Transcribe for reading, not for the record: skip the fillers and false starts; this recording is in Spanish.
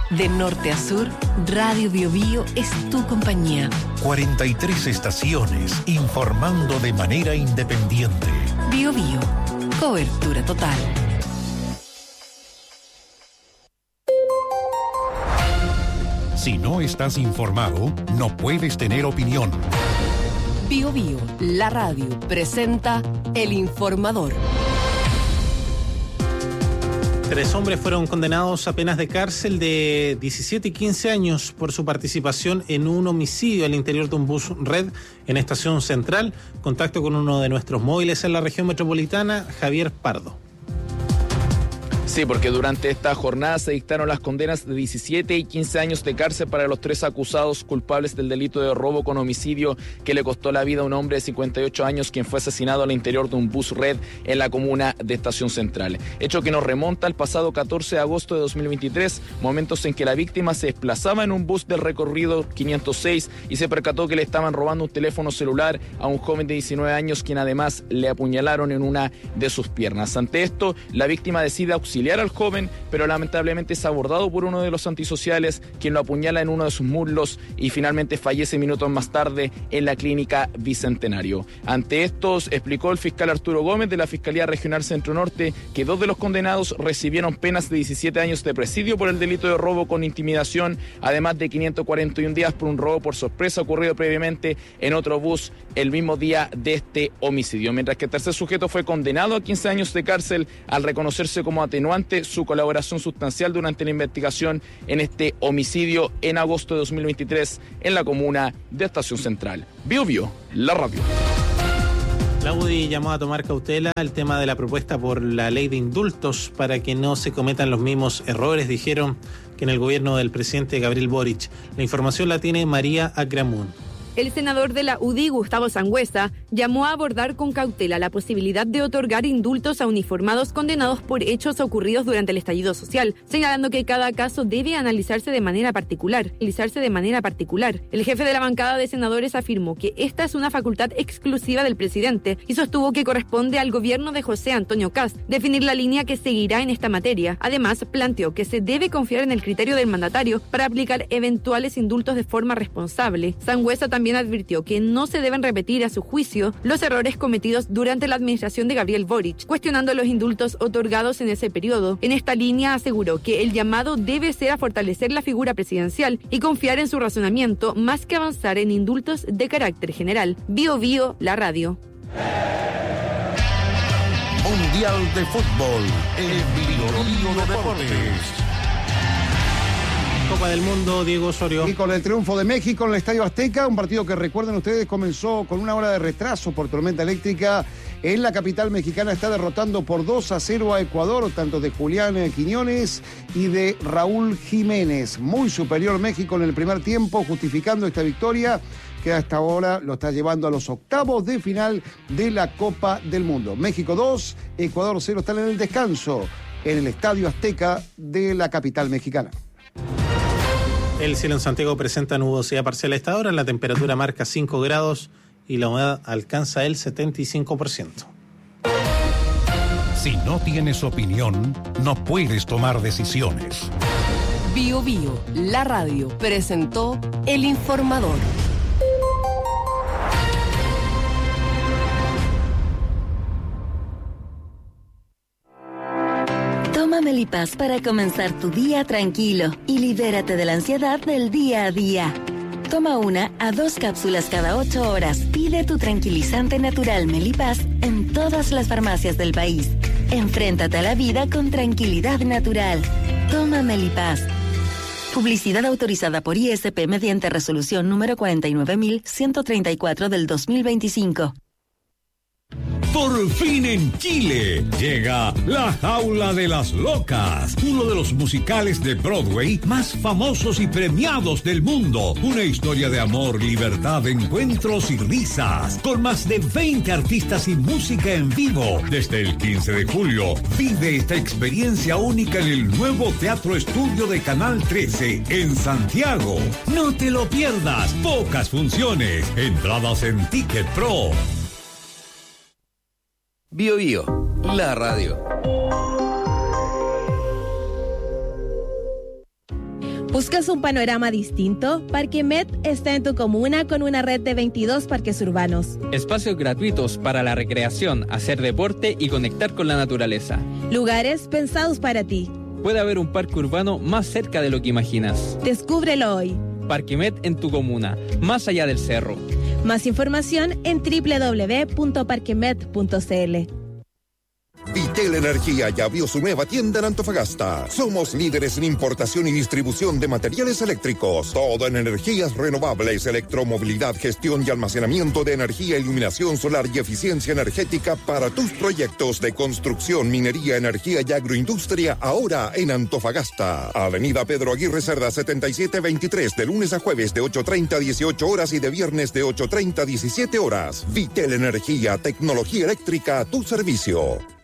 De norte a sur, Radio Biobío es tu compañía. 43 estaciones informando de manera independiente. Biobío, cobertura total. Si no estás informado, no puedes tener opinión. Biobío, la radio, presenta El Informador. 3 hombres fueron condenados a penas de cárcel de 17 y 15 años por su participación en un homicidio al interior de un bus red en Estación Central. Contacto con uno de nuestros móviles en la región metropolitana, Javier Pardo. Sí, porque durante esta jornada se dictaron las condenas de 17 y 15 años de cárcel para los 3 acusados culpables del delito de robo con homicidio que le costó la vida a un hombre de 58 años quien fue asesinado al interior de un bus red en la comuna de Estación Central. Hecho que nos remonta al pasado 14 de agosto de 2023, momentos en que la víctima se desplazaba en un bus del recorrido 506 y se percató que le estaban robando un teléfono celular a un joven de 19 años quien además le apuñalaron en una de sus piernas. Ante esto, la víctima decide auxiliar al joven, pero lamentablemente es abordado por uno de los antisociales, quien lo apuñala en uno de sus muslos y finalmente fallece minutos más tarde en la clínica Bicentenario. Ante estos, explicó el fiscal Arturo Gómez de la Fiscalía Regional Centro Norte que 2 de los condenados recibieron penas de 17 años de presidio por el delito de robo con intimidación, además de 541 días por un robo por sorpresa ocurrido previamente en otro bus el mismo día de este homicidio, mientras que el tercer sujeto fue condenado a 15 años de cárcel al reconocerse como atenuante su colaboración sustancial durante la investigación en este homicidio en agosto de 2023 en la comuna de Estación Central. Biobío, la radio. La UDI llamó a tomar cautela el tema de la propuesta por la ley de indultos para que no se cometan los mismos errores, dijeron, que en el gobierno del presidente Gabriel Boric. La información la tiene María Agramun. El senador de la UDI, Gustavo Sangüesa, llamó a abordar con cautela la posibilidad de otorgar indultos a uniformados condenados por hechos ocurridos durante el estallido social, señalando que cada caso debe analizarse de manera particular. El jefe de la bancada de senadores afirmó que esta es una facultad exclusiva del presidente y sostuvo que corresponde al gobierno de José Antonio Kast definir la línea que seguirá en esta materia. Además, planteó que se debe confiar en el criterio del mandatario para aplicar eventuales indultos de forma responsable. Sangüesa también advirtió que no se deben repetir, a su juicio, los errores cometidos durante la administración de Gabriel Boric, cuestionando los indultos otorgados en ese periodo. En esta línea aseguró que el llamado debe ser a fortalecer la figura presidencial y confiar en su razonamiento más que avanzar en indultos de carácter general. Biobío, la radio. Mundial de Fútbol en Biobío Deportes. Copa del Mundo, Diego Osorio. Y con el triunfo de México en el Estadio Azteca, un partido que recuerden ustedes comenzó con una hora de retraso por tormenta eléctrica. En la capital mexicana está derrotando por 2-0 a Ecuador, tanto de Julián Quiñones y de Raúl Jiménez. Muy superior México en el primer tiempo, justificando esta victoria que hasta ahora lo está llevando a los octavos de final de la Copa del Mundo. México 2, Ecuador 0, están en el descanso en el Estadio Azteca de la capital mexicana. El cielo en Santiago presenta nubosidad parcial a esta hora, la temperatura marca 5 grados y la humedad alcanza el 75%. Si no tienes opinión, no puedes tomar decisiones. Biobío, la radio, presentó El Informador. Toma Melipaz para comenzar tu día tranquilo y libérate de la ansiedad del día a día. Toma 1 a 2 cápsulas cada 8 horas. Pide tu tranquilizante natural Melipaz en todas las farmacias del país. Enfréntate a la vida con tranquilidad natural. Toma Melipaz. Publicidad autorizada por ISP mediante resolución número 49.134 del 2025. Por fin en Chile llega La Jaula de las Locas, uno de los musicales de Broadway más famosos y premiados del mundo. Una historia de amor, libertad, encuentros y risas, con más de 20 artistas y música en vivo. Desde el 15 de julio, vive esta experiencia única en el nuevo Teatro Estudio de Canal 13 en Santiago. No te lo pierdas, pocas funciones, entradas en Ticket Pro. Biobío, la radio. ¿Buscas un panorama distinto? Parque Met está en tu comuna con una red de 22 parques urbanos. Espacios gratuitos para la recreación, hacer deporte y conectar con la naturaleza. Lugares pensados para ti. Puede haber un parque urbano más cerca de lo que imaginas. Descúbrelo hoy. Parque Met en tu comuna, más allá del cerro. Más información en www.parquemet.cl. Vitel Energía ya abrió su nueva tienda en Antofagasta. Somos líderes en importación y distribución de materiales eléctricos. Todo en energías renovables, electromovilidad, gestión y almacenamiento de energía, iluminación solar y eficiencia energética para tus proyectos de construcción, minería, energía y agroindustria, ahora en Antofagasta. Avenida Pedro Aguirre Cerda 7723, de lunes a jueves de 8:30 a 18 horas y de viernes de 8:30 a 17 horas. Vitel Energía, tecnología eléctrica a tu servicio.